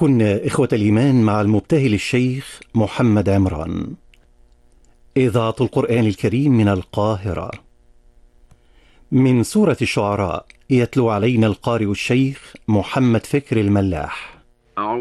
كنا إخوة الإيمان مع المبتهل الشيخ محمد عمران. إذاعة القرآن الكريم من القاهرة. من سورة الشعراء يتلو علينا القارئ الشيخ محمد فكر الملاح.